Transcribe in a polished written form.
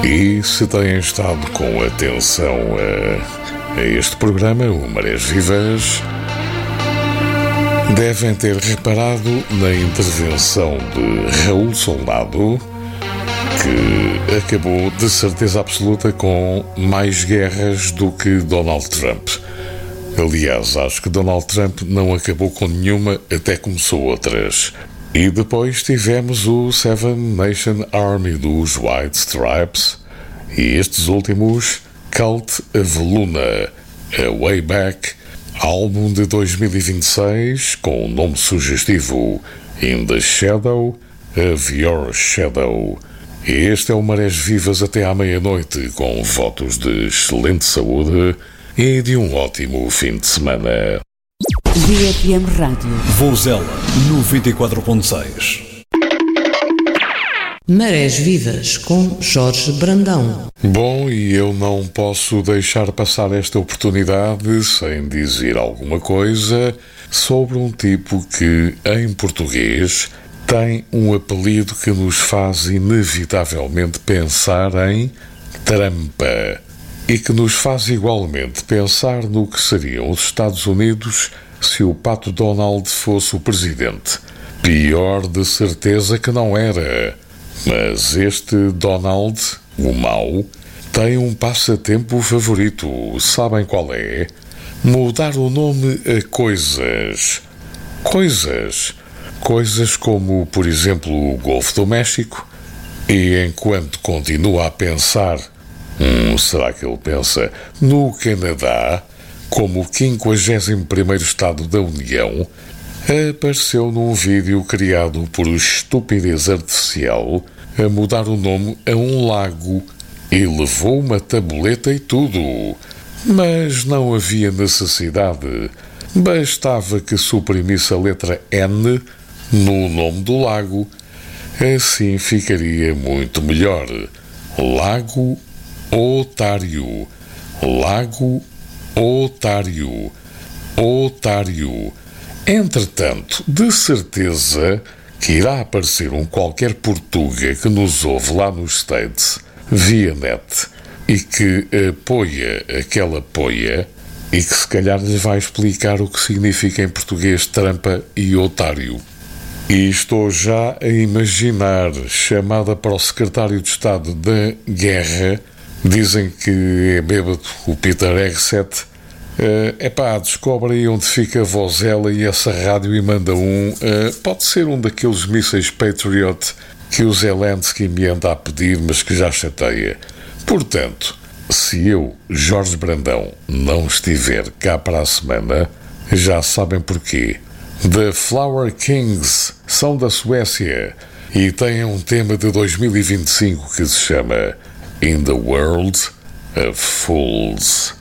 E se têm estado com atenção a este programa, o Marés Vivas, devem ter reparado na intervenção de Raul Soldado, que acabou de certeza absoluta com mais guerras do que Donald Trump. Aliás, acho que Donald Trump não acabou com nenhuma, até começou outras. E depois tivemos o Seven Nation Army dos White Stripes e estes últimos, Cult of Luna, a Way Back, álbum de 2026 com o nome sugestivo In the Shadow of Your Shadow. Este é o Marés Vivas até à meia-noite, com votos de excelente saúde e de um ótimo fim de semana. VFM Rádio Vozela 94.6. Marés Vivas com Jorge Brandão. Bom, e eu não posso deixar passar esta oportunidade sem dizer alguma coisa sobre um tipo que, em português, tem um apelido que nos faz inevitavelmente pensar em trampa e que nos faz igualmente pensar no que seriam os Estados Unidos se o Pato Donald fosse o presidente. Pior de certeza que não era. Mas este Donald, o mau, tem um passatempo favorito. Sabem qual é? Mudar o nome a coisas. Coisas como, por exemplo, o Golfo do México. E enquanto continua a pensar, será que ele pensa no Canadá, como o 51º Estado da União, apareceu num vídeo criado por Estupidez Artificial a mudar o nome a um lago e levou uma tabuleta e tudo. Mas não havia necessidade. Bastava que suprimisse a letra N no nome do lago. Assim ficaria muito melhor. Lago Otário. Lago Otário. Otário. Entretanto, de certeza que irá aparecer um qualquer portuga que nos ouve lá nos States, via net, e que apoia aquela poia, e que se calhar lhe vai explicar o que significa em português trampa e otário. E estou já a imaginar chamada para o secretário de Estado da Guerra, dizem que é bêbado o Peter Hegseth. Descobre aí onde fica a Vozela e essa rádio e manda pode ser um daqueles mísseis Patriot que o Zelensky me anda a pedir, mas que já chateia. Portanto, se eu, Jorge Brandão, não estiver cá para a semana, já sabem porquê. The Flower Kings são da Suécia e têm um tema de 2025 que se chama In the World of Fools.